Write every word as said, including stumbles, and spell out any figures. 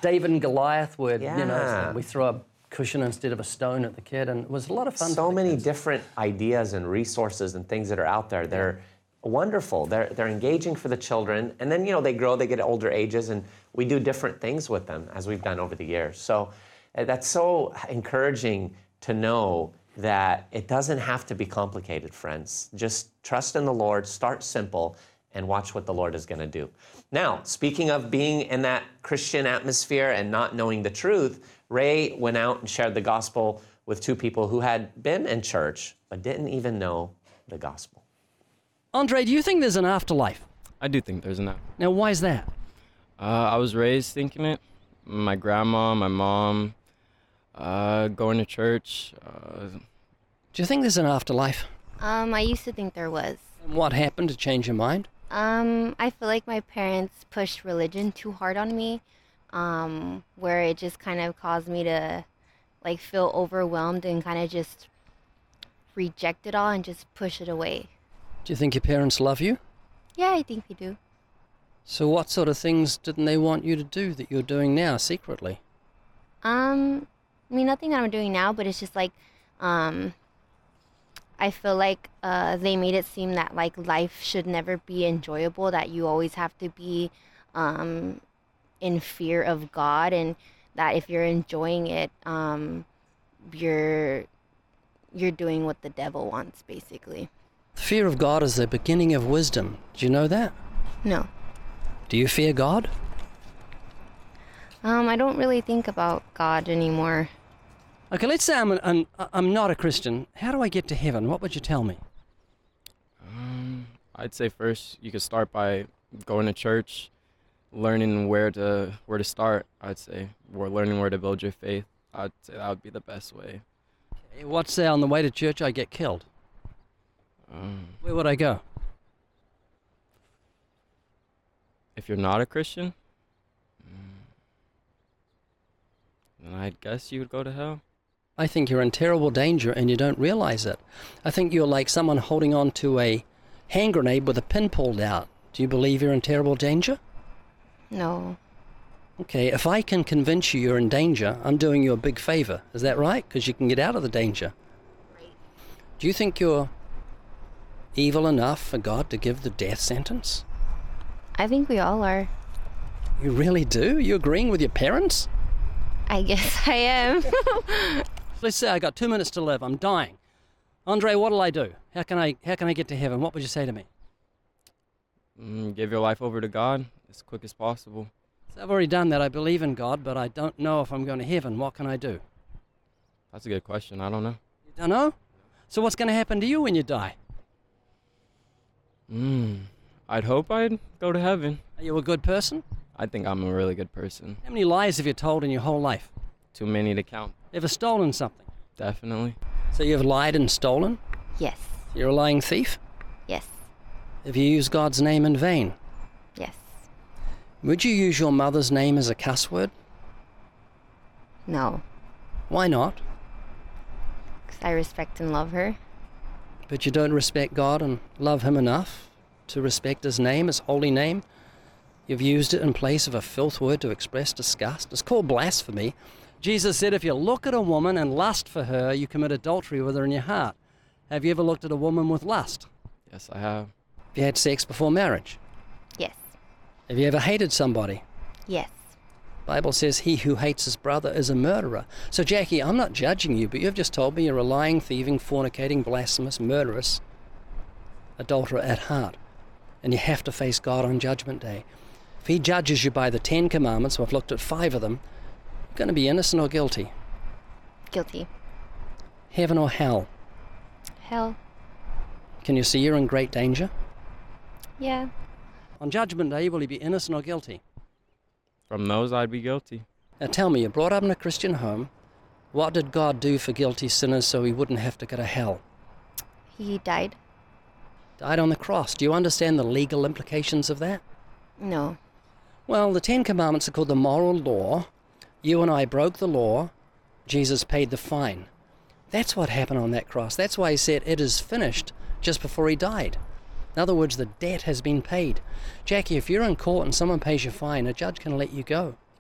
David and Goliath where, Yeah. you know, we threw a cushion instead of a stone at the kid, and it was a lot of fun. So for the many kids. different ideas and resources and things that are out there. They're wonderful. They're, they're engaging for the children. And then, you know, they grow, they get older ages, and we do different things with them as we've done over the years. So uh, that's so encouraging to know that it doesn't have to be complicated, friends. Just trust in the Lord, start simple, and watch what the Lord is going to do. Now, speaking of being in that Christian atmosphere and not knowing the truth, Ray went out and shared the gospel with two people who had been in church but didn't even know the gospel. Andre, do you think there's an afterlife? I do think there's an afterlife. Now, why is that? Uh, I was raised thinking it. My grandma, my mom, uh, going to church. Uh, Do you think there's an afterlife? Um, I used to think there was. And what happened to change your mind? Um, I feel like my parents pushed religion too hard on me, um, where it just kind of caused me to, like, feel overwhelmed and kind of just reject it all and just push it away. Do you think your parents love you? Yeah, I think they do. So what sort of things didn't they want you to do that you're doing now secretly? Um, I mean, nothing that I'm doing now, but it's just like, um, I feel like uh, they made it seem that like life should never be enjoyable, that you always have to be um, in fear of God, and that if you're enjoying it, um, you're you're doing what the devil wants, basically. The fear of God is the beginning of wisdom. Do you know that? No. Do you fear God? Um, I don't really think about God anymore. Okay, let's say I'm, an, an, I'm not a Christian. How do I get to heaven? What would you tell me? um, I'd say first you could start by going to church, learning where to where to start. I'd say, or learning where to build your faith. I'd say that would be the best way. Okay, what's say on the way to church I get killed? Um, Where would I go? if you're not a Christian, then I guess you would go to hell. I think you're in terrible danger and you don't realize it. I think you're like someone holding on to a hand grenade with a pin pulled out. Do you believe you're in terrible danger? No. Okay, if I can convince you you're in danger, I'm doing you a big favor. Is that right? Because you can get out of the danger. Right. Do you think you're evil enough for God to give the death sentence? I think we all are. You really do? You agreeing with your parents? I guess I am. Let's say I got two minutes to live. I'm dying. Andre, what'll I do? How can I how can I get to heaven? What would you say to me? Mm, give your life over to God as quick as possible. So I've already done that. I believe in God, but I don't know if I'm going to heaven. What can I do? That's a good question. I don't know. You don't know? So what's going to happen to you when you die? Mm, I'd hope I'd go to heaven. Are you a good person? I think I'm a really good person. How many lies have you told in your whole life? Too many to count. Ever stolen something? Definitely. So you've lied and stolen? Yes. You're a lying thief? Yes. Have you used God's name in vain? Yes. Would you use your mother's name as a cuss word? No. Why not? Because I respect and love her. But you don't respect God and love Him enough to respect His name, His holy name? You've used it in place of a filth word to express disgust. It's called blasphemy. Jesus said if you look at a woman and lust for her, you commit adultery with her in your heart. Have you ever looked at a woman with lust? Yes, I have. Have you had sex before marriage? Yes. Have you ever hated somebody? Yes. Bible says he who hates his brother is a murderer. So Jackie, I'm not judging you, but you've just told me you're a lying, thieving, fornicating, blasphemous, murderous adulterer at heart. And you have to face God on Judgment Day. If He judges you by the Ten Commandments, we've looked at five of them, you're going to be innocent or guilty. Guilty. Heaven or hell. Hell. Can you see you're in great danger? Yeah. On Judgment Day, will you be innocent or guilty? From those, I'd be guilty. Now tell me, you're brought up in a Christian home. What did God do for guilty sinners so He wouldn't have to go to hell? He died. Died on the cross. Do you understand the legal implications of that? No. Well, the Ten Commandments are called the moral law. You and I broke the law. Jesus paid the fine. That's what happened on that cross. That's why He said, it is finished, just before He died. In other words, the debt has been paid. Jackie, if you're in court and someone pays your fine, a judge can let you go.